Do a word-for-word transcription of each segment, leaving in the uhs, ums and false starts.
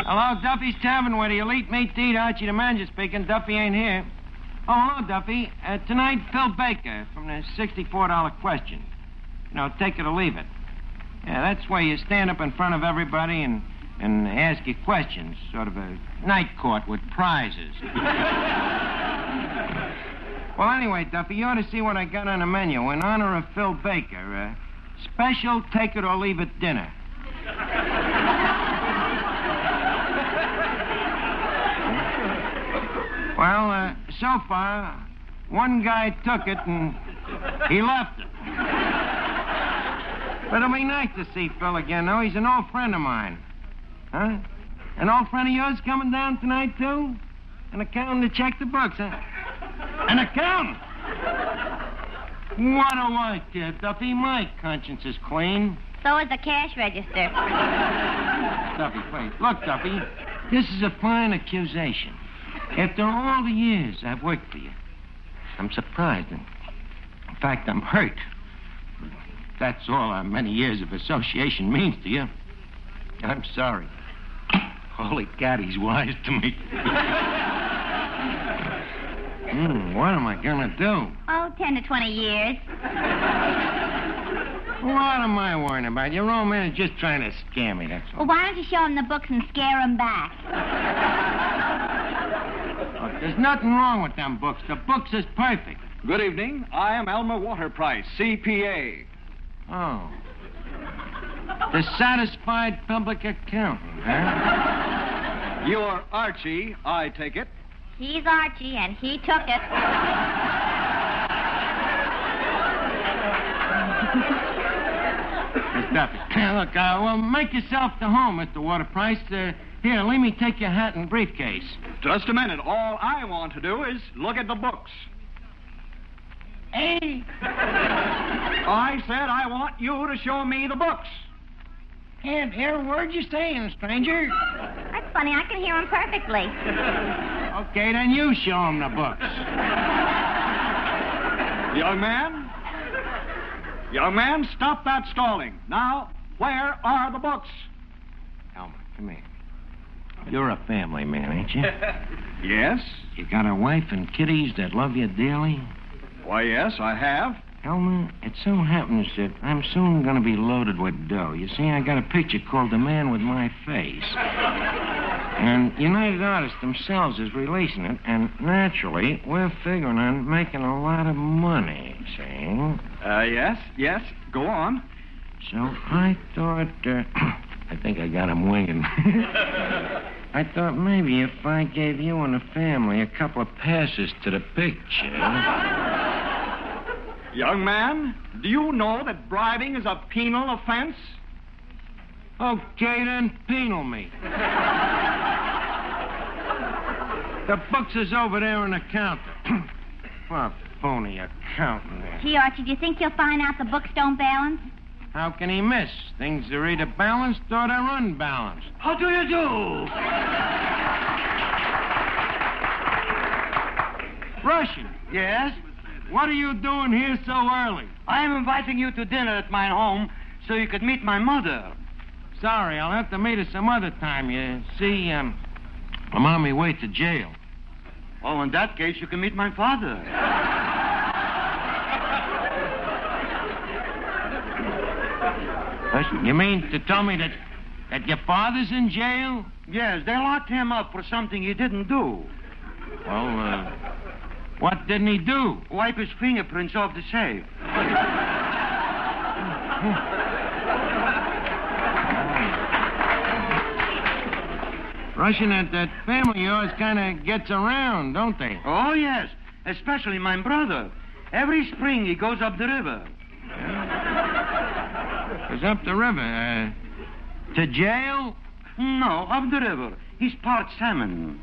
Hello, Duffy's Tavern, where the elite meat to eat. Archie the manager speaking. Duffy ain't here. Oh, hello, Duffy. Uh, tonight, Phil Baker from the sixty-four dollar question. You know, take it or leave it. Yeah, that's where you stand up in front of everybody and, and ask your questions. Sort of a night court with prizes. Well, anyway, Duffy, you ought to see what I got on the menu. In honor of Phil Baker, uh, special take it or leave it dinner. Well, uh, so far, one guy took it and he left it. But it'll be nice to see Phil again, though. He's an old friend of mine. Huh? An old friend of yours coming down tonight, too? An accountant to check the books, huh? An accountant? What do I care, Duffy? My conscience is clean. So is the cash register. Duffy, please. Look, Duffy, this is a fine accusation. After all the years I've worked for you, I'm surprised. And in fact, I'm hurt. That's all our many years of association means to you. I'm sorry. Holy God, he's wise to me. mm, what am I going to do? Oh, ten to twenty years. What am I worrying about? Your old man is just trying to scare me, that's all. Well, why don't you show him the books and scare him back? Look, there's nothing wrong with them books. The books is perfect. Good evening. I am Elmer Waterprice, C P A. Oh. The satisfied public accountant, huh? You're Archie, I take it. He's Archie, and he took it. Duffy. Look, uh, well, make yourself to home, Mister Waterprice. Uh, here, let me take your hat and briefcase. Just a minute. All I want to do is look at the books. Hey! I said I want you to show me the books. Can't hear a word you're saying, stranger. That's funny. I can hear him perfectly. Okay, then you show him the books. Young man? Young man, stop that stalling. Now, where are the books? Elmer, come here. You're a family man, ain't you? Yes. You got a wife and kiddies that love you dearly? Why, yes, I have. Elmer, it so happens that I'm soon going to be loaded with dough. You see, I got a picture called The Man with My Face. And United Artists themselves is releasing it, and naturally, we're figuring on making a lot of money, see? Uh, yes, yes, go on. So I thought, uh, I think I got him winging. I thought maybe if I gave you and the family a couple of passes to the picture... Young man, do you know that bribing is a penal offense? Okay, then, penal me. The books is over there in the counter. What a phony accountant there. Gee, Archie, do you think you'll find out the books don't balance? How can he miss? Things are either balanced or they're unbalanced. How do you do? Russian. Yes? What are you doing here so early? I am inviting you to dinner at my home so you could meet my mother. Sorry, I'll have to meet her some other time. You see, um, I'm on my way to jail. Oh, in that case, you can meet my father. Listen, you mean to tell me that, that your father's in jail? Yes, they locked him up for something he didn't do. Well, uh... what didn't he do? Wipe his fingerprints off the safe. Russian, that, that family of yours kind of gets around, don't they? Oh, yes. Especially my brother. Every spring he goes up the river. Yeah. Goes up the river. Uh, to jail? No, up the river. He's part salmon.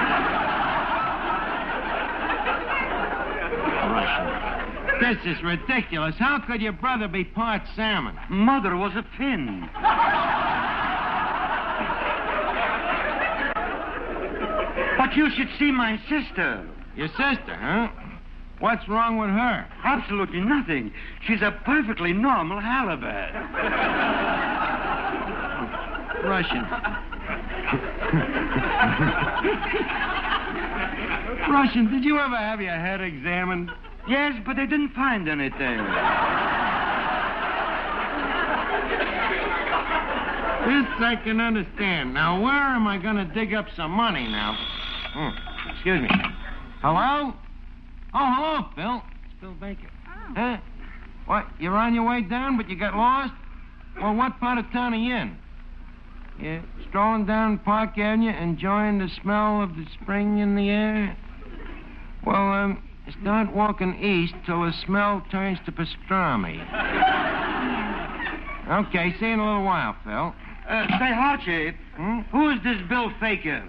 This is ridiculous. How could your brother be part salmon? Mother was a fin. But you should see my sister. Your sister, huh? What's wrong with her? Absolutely nothing. She's a perfectly normal halibut. Russian, Russian, did you ever have your head examined? Yes, but they didn't find anything. This I can understand. Now, where am I going to dig up some money now? Hmm. Excuse me. Hello? Oh, hello, Phil. It's Phil Baker. Oh. Huh? What, you're on your way down, but you got lost? Well, what part of town are you in? You're strolling down Park Avenue, enjoying the smell of the spring in the air? Well, um, start walking east till the smell turns to pastrami. Okay, see you in a little while, Phil. Uh, say, Archie, Hmm? who is this Bill Faker?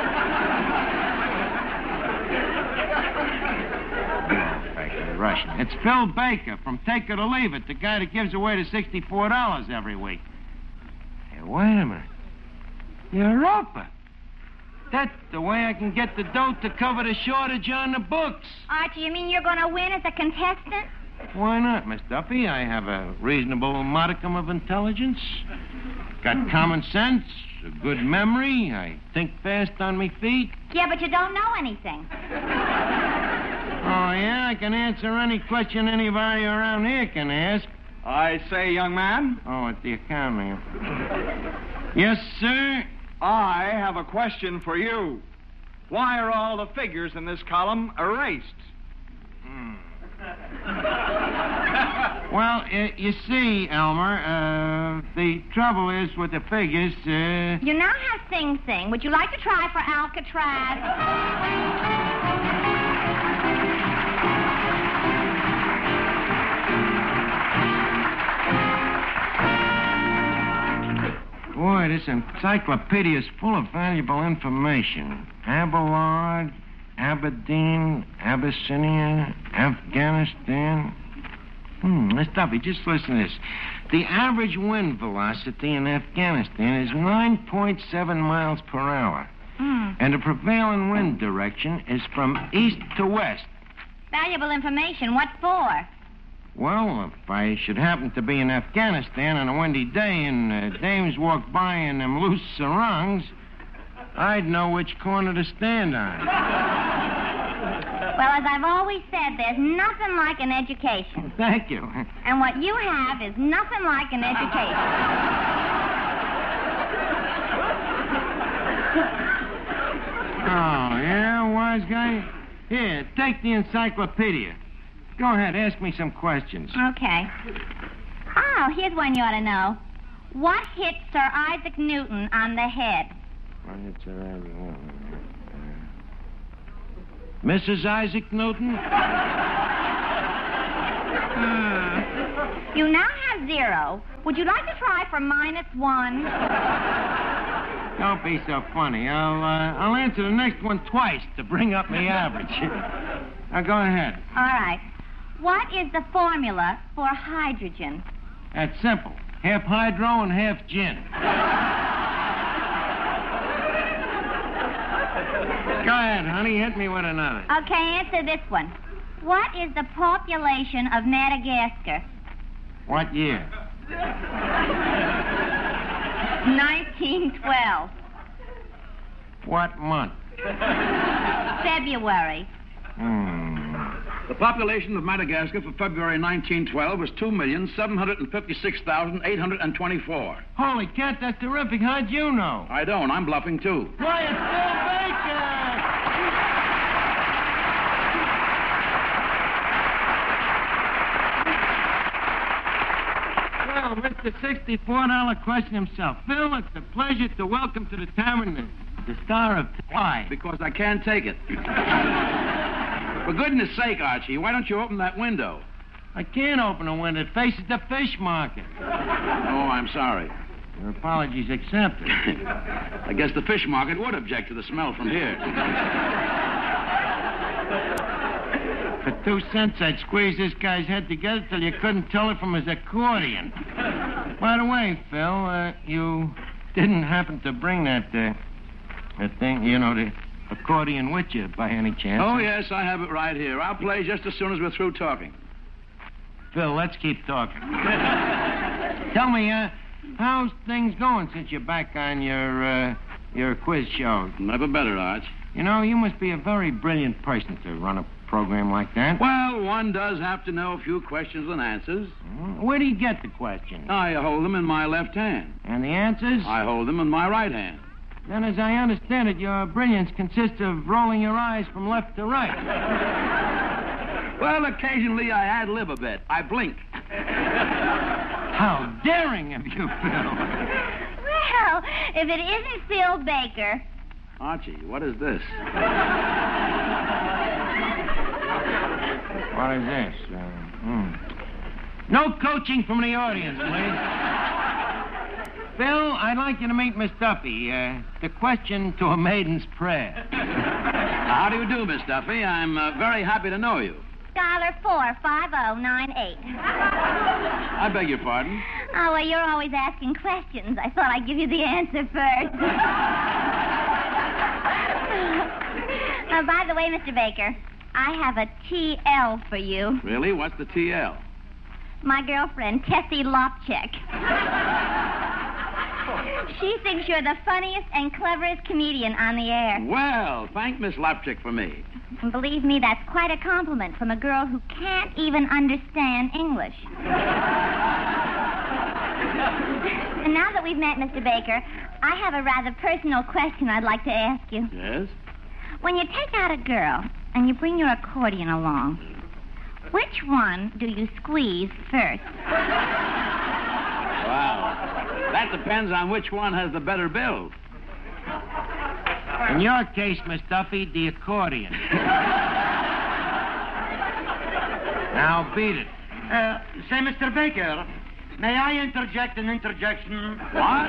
Baker, Russian. It's Phil Baker from Take It or Leave It, the guy that gives away the sixty-four dollars every week. Hey, wait a minute. Europa. That's the way I can get the dough to cover the shortage on the books. Archie, you mean you're going to win as a contestant? Why not, Miss Duffy? I have a reasonable modicum of intelligence. Got common sense, a good memory. I think fast on me feet. Yeah, but you don't know anything. Oh, yeah? I can answer any question anybody around here can ask. I say, young man, Oh, at the accounting. Yes, sir? I have a question for you. Why are all the figures in this column erased? Hmm. Well, uh, you see, Elmer, uh, the trouble is with the figures, uh... You now have Sing Sing. Would you like to try for Alcatraz? Boy, this encyclopedia is full of valuable information. Abelard, Aberdeen, Abyssinia, Afghanistan. Hmm, Miss Duffy, just listen to this. The average wind velocity in Afghanistan is nine point seven miles per hour. Hmm. And the prevailing wind direction is from east to west. Valuable information. What for? Well, if I should happen to be in Afghanistan on a windy day and uh, dames walk by in them loose sarongs, I'd know which corner to stand on. Well, as I've always said, there's nothing like an education. Thank you. And what you have is nothing like an education. Oh, yeah, wise guy? Here, take the encyclopedia. Go ahead, ask me some questions. Okay. Oh, here's one you ought to know. What hit Sir Isaac Newton on the head? Missus Isaac Newton? Hmm. You now have zero. Would you like to try for minus one? Don't be so funny. I'll, uh, I'll answer the next one twice to bring up my average. Now, go ahead. All right. What is the formula for hydrogen? That's simple. Half hydro and half gin. Go ahead, honey. Hit me with another. Okay, answer this one. What is the population of Madagascar? What year? nineteen twelve. What month? February. Hmm. The population of Madagascar for February nineteen twelve was two million seven hundred fifty-six thousand eight hundred twenty-four. Holy cat, that's terrific. How'd you know? I don't. I'm bluffing, too. Why, it's Phil Baker! Well, Mister sixty-four dollar question himself. Phil, it's a pleasure to welcome to the tavern the, the star of Why? Because I can't take it. For goodness sake, Archie, why don't you open that window? I can't open a window. It faces the fish market. Oh, I'm sorry. Your apologies accepted. I guess the fish market would object to the smell from here. For two cents, I'd squeeze this guy's head together till you couldn't tell it from his accordion. By the way, Phil, uh, you didn't happen to bring that, uh, that thing, you know, the accordion with you by any chance? Oh, yes, I have it right here. I'll play just as soon as we're through talking. Phil, let's keep talking. Tell me, uh, how's things going since you're back on your, uh, your quiz showed. Never better, Arch. You know, you must be a very brilliant person to run a program like that. Well, one does have to know a few questions and answers. Where do you get the questions? I hold them in my left hand. And the answers? I hold them in my right hand. Then, as I understand it, your brilliance consists of rolling your eyes from left to right. Well, occasionally I ad lib a bit. I blink. How daring of you, Phil. Well, if it isn't Phil Baker. Archie, what is this? What is this? Uh, hmm. No coaching from the audience, please. Phil, I'd like you to meet Miss Duffy. Uh, the question to a maiden's prayer. How do you do, Miss Duffy? I'm uh, very happy to know you. Dollar four five oh nine eight. I beg your pardon? Oh, well, you're always asking questions. I thought I'd give you the answer first. uh, by the way, Mister Baker, I have a T L for you. Really? What's the T L? My girlfriend, Tessie Lopchek. She thinks you're the funniest and cleverest comedian on the air. Well, thank Miss Lopchik for me. And believe me, that's quite a compliment from a girl who can't even understand English. And now that we've met, Mister Baker, I have a rather personal question I'd like to ask you. Yes? When you take out a girl and you bring your accordion along, which one do you squeeze first? Wow. That depends on which one has the better build. In your case, Miss Duffy, the accordion. Now beat it. Uh, say, Mister Baker, may I interject an interjection? What?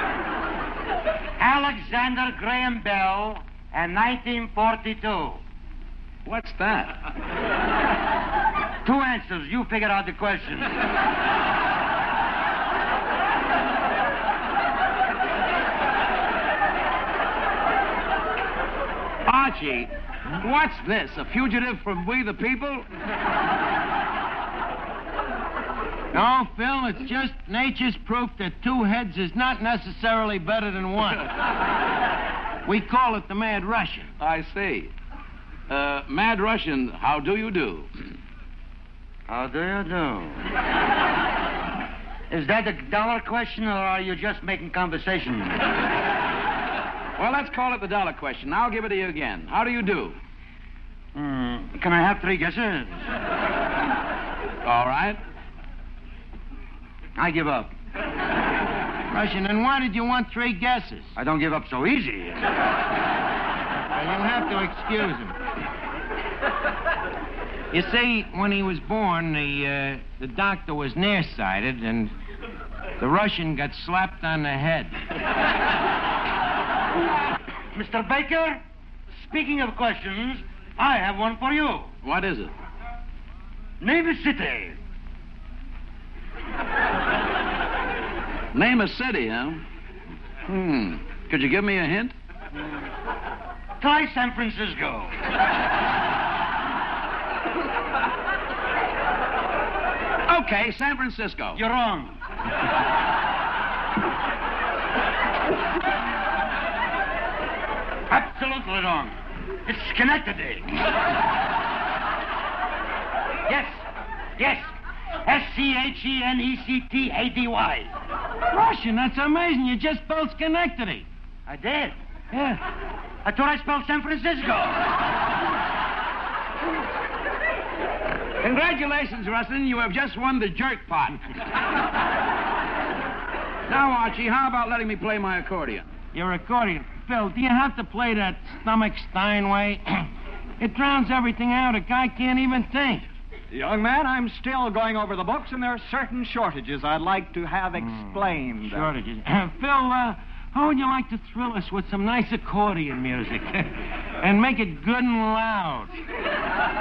Alexander Graham Bell and nineteen forty-two. What's that? Two answers. You figure out the question. Archie, what's this? A fugitive from We the People? No, Phil, it's just nature's proof that two heads is not necessarily better than one. We call it the Mad Russian. I see. Uh, Mad Russian, how do you do? How do you do? Is that a dollar question, or are you just making conversation? Well, let's call it the dollar question. I'll give it to you again. How do you do? Mm, can I have three guesses? All right. I give up. Russian, and why did you want three guesses? I don't give up so easy. Well, you'll have to excuse him. You see, when he was born, the uh, the doctor was nearsighted, and the Russian got slapped on the head. Mister Baker, speaking of questions, I have one for you. What is it? Name a city. Name a city, huh? Hmm. Could you give me a hint? Try San Francisco. Okay, San Francisco. You're wrong. Absolutely wrong. It's Schenectady. Yes. Yes. S C H E N E C T A D Y. Russian, that's amazing. You just spelled Schenectady. I did. Yeah. I thought I spelled San Francisco. Congratulations, Rustin. You have just won the jerk pot. Now, Archie, how about letting me play my accordion? Your accordion. Phil, do you have to play that stomach Steinway? It drowns everything out. A guy can't even think. Young man, I'm still going over the books, and there are certain shortages I'd like to have explained. Mm, shortages. Uh, Phil, uh, how would you like to thrill us with some nice accordion music? And make it good and loud.